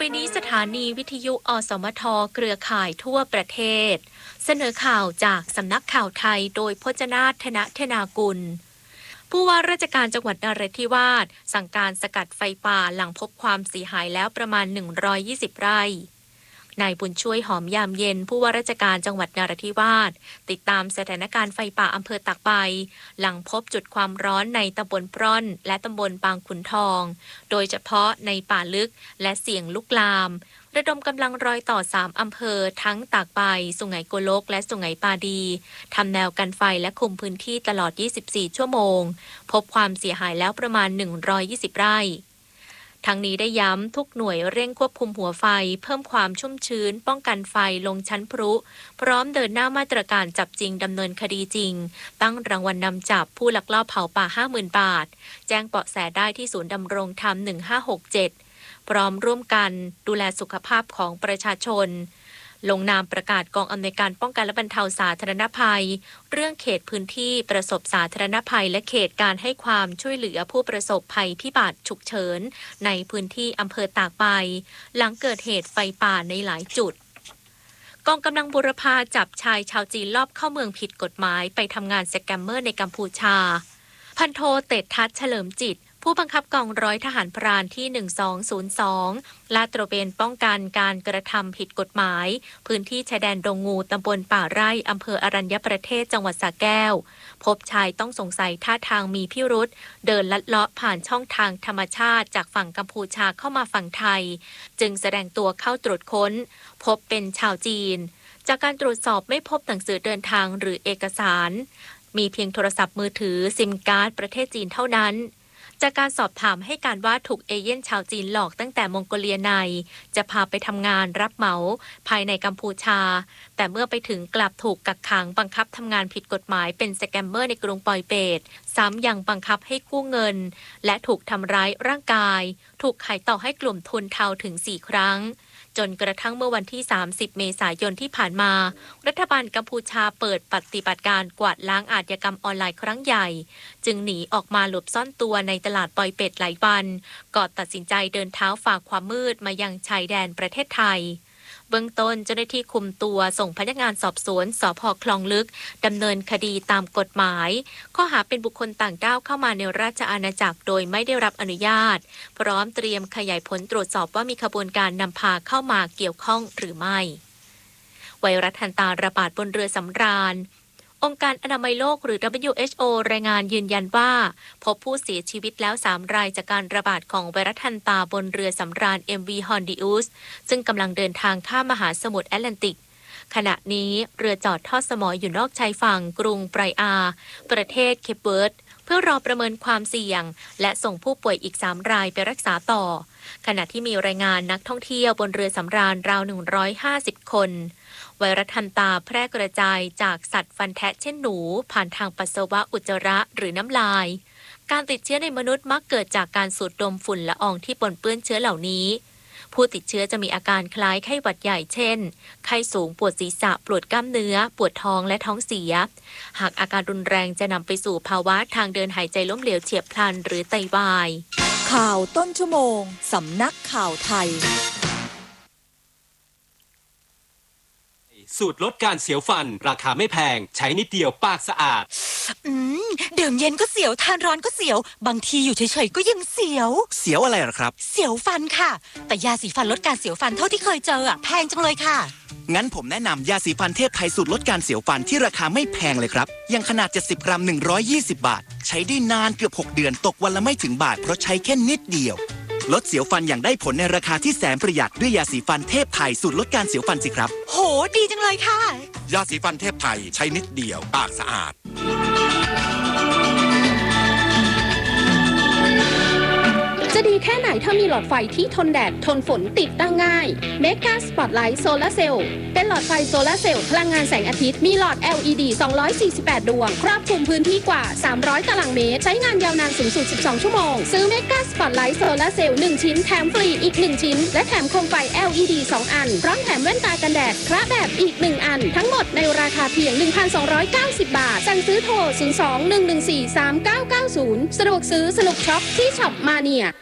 ไปนี้สถานีวิทยุอสมทเครือข่ายทั่วประเทศเสนอข่าวจากสำนักข่าวไทยโดยพจนาถ ธนธนากุลผู้ว่าราชการจังหวัดนราธิวาสสั่งการสกัดไฟป่าหลังพบความเสียหายแล้วประมาณ120 ไร่นายบุญช่วยหอมยามเย็นผู้ว่าราชการจังหวัดนราธิวาสติดตามสถานการณ์ไฟป่าอำเภอตากใบหลังพบจุดความร้อนในตำบลปร่อนและตำบลบางขุนทองโดยเฉพาะในป่าลึกและเสี่ยงลุกลามระดมกำลังรอยต่อ3อำเภอทั้งตากใบสุไหงโกลกและสุไหงปาดีทำแนวกันไฟและคุมพื้นที่ตลอด24ชั่วโมงพบความเสียหายแล้วประมาณ120 ไร่ทั้งนี้ได้ย้ำทุกหน่วยเร่งควบคุมหัวไฟเพิ่มความชุ่มชื้นป้องกันไฟลงชั้นพลุพร้อมเดินหน้ามาตรการจับจริงดำเนินคดีจริงตั้งรางวัลนำจับผู้ลักลอบเผาป่า 50,000 บาทแจ้งเบาะแสได้ที่ศูนย์ดำรงธรรม1567พร้อมร่วมกันดูแลสุขภาพของประชาชนลงนามประกาศกองอำนวยการป้องกันและบรรเทาสาธารณภัยเรื่องเขตพื้นที่ประสบสาธารณภัยและเขตการให้ความช่วยเหลือผู้ประสบภัยพิบัติฉุกเฉินในพื้นที่อำเภอตากใบหลังเกิดเหตุไฟป่าในหลายจุดกองกำลังบูรพาจับชายชาวจีนลอบเข้าเมืองผิดกฎหมายไปทำงานสแกมเมอร์ในกัมพูชาพันโทเตชทัศน์เฉลิมจิตผู้บังคับกองร้อยทหารพรานที่1202ลาดตระเวนป้องกันการกระทำผิดกฎหมายพื้นที่ชายแดนดงงูตำบลป่าไร่อำเภออรัญญประเทศจังหวัดสระแก้วพบชายต้องสงสัยท่าทางมีพิรุธเดินลัดเลาะผ่านช่องทางธรรมชาติจากฝั่งกัมพูชาเข้ามาฝั่งไทยจึงแสดงตัวเข้าตรวจค้นพบเป็นชาวจีนจากการตรวจสอบไม่พบหนังสือเดินทางหรือเอกสารมีเพียงโทรศัพท์มือถือซิมการ์ดประเทศจีนเท่านั้นจากการสอบถามให้การว่าถูกเอเย่นชาวจีนหลอกตั้งแต่มองโกเลียในจะพาไปทำงานรับเหมาภายในกัมพูชาแต่เมื่อไปถึงกลับถูกกักขังบังคับทำงานผิดกฎหมายเป็นสแกมเมอร์ในกรุงปอยเปตซ้ำยังบังคับให้กู้เงินและถูกทำร้ายร่างกายถูกขายต่อให้กลุ่มทุนเทาถึง4 ครั้งจนกระทั่งเมื่อวันที่30 เมษายนที่ผ่านมารัฐบาลกัมพูชาเปิดปฏิบัติการกวาดล้างอาชญากรรมออนไลน์ครั้งใหญ่จึงหนีออกมาหลบซ่อนตัวในตลาดปอยเปตหลายวันก่อนตัดสินใจเดินเท้าฝ่าความมืดมายังชายแดนประเทศไทยเบื้องต้นเจ้าหน้าที่คุมตัวส่งพนักงานสอบสวนสภ.คลองลึกดำเนินคดีตามกฎหมายข้อหาเป็นบุคคลต่างด้าวเข้ามาในราชอาณาจักรโดยไม่ได้รับอนุญาตพร้อมเตรียมขยายผลตรวจสอบว่ามีขบวนการนำพาเข้ามาเกี่ยวข้องหรือไม่ไวรัสฮันตาระบาดบนเรือสำราญองค์การอนามัยโลกหรือ WHO รายงานยืนยันว่าพบผู้เสียชีวิตแล้ว3 รายจากการระบาดของไวรัสฮันตาบนเรือสำราญ MV Hondius ซึ่งกำลังเดินทางข้ามมหาสมุทรแอตแลนติกขณะนี้เรือจอดทอดสมออยู่นอกชายฝั่งกรุงไบรอาประเทศเคปเวิร์ดเพื่อรอประเมินความเสี่ยงและส่งผู้ป่วยอีก3 รายไปรักษาต่อขณะที่มีรายงานนักท่องเที่ยวบนเรือสำราญราว150 คนไวรัสฮันตาแพร่กระจายจากสัตว์ฟันแทะเช่นหนูผ่านทางปัสสาวะอุจจาระหรือน้ำลายการติดเชื้อในมนุษย์มักเกิดจากการสูดดมฝุ่นละอองที่ปนเปื้อนเชื้อเหล่านี้ผู้ติดเชื้อจะมีอาการคล้ายไข้หวัดใหญ่เช่นไข้สูงปวดศีรษะปวดกล้ามเนื้อปวดท้องและท้องเสียหากอาการรุนแรงจะนำไปสู่ภาวะทางเดินหายใจล้มเหลวเฉียบพลันหรือไตวายข่าวต้นชั่วโมงสำนักข่าวไทยสูตรลดการเสียวฟันราคาไม่แพงใช้นิดเดียวปากสะอาดดื่มเย็นก็เสียวทานร้อนก็เสียวบางทีอยู่เฉยๆก็ยังเสียวอะไรหรอครับเสียวฟันค่ะแต่ยาสีฟันลดการเสียวฟันเท่าที่เคยเจอแพงจังเลยค่ะงั้นผมแนะนำยาสีฟันเทพไทยสูตรลดการเสียวฟันที่ราคาไม่แพงเลยครับอย่างขนาด70 กรัม120 บาทใช้ได้นานเกือบ6 เดือนตกวันละไม่ถึงบาทเพราะใช้แค่นิดเดียวลดเสียวฟันอย่างได้ผลในราคาที่แสนประหยัดด้วยยาสีฟันเทพไทยสูตรลดการเสียวฟันสิครับโหดีจังเลยค่ะยาสีฟันเทพไทยใช้นิดเดียวปากสะอาดจะดีแค่ไหนถ้ามีหลอดไฟที่ทนแดดทนฝนติดตั้งง่าย Mega Spotlight Solar Cell เป็นหลอดไฟโซลาร์เซลล์พลังงานแสงอาทิตย์มีหลอด LED 248 ดวงครอบคลุมพื้นที่กว่า300 ตารางเมตรใช้งานยาวนานสูงสุด12 ชั่วโมงซื้อ Mega Spotlight Solar Cell 1 ชิ้นแถมฟรีอีก1ชิ้นและแถมโคมไฟ LED 2 อันพร้อมแถมแว่นตากันแดดคระแบบอีก1อันทั้งหมดในราคาเพียง 1,290 บาทสั่งซื้อโทร 02-114-3990 สะดวกซื้อสนุกช็อปที่ช็อปมาเนีย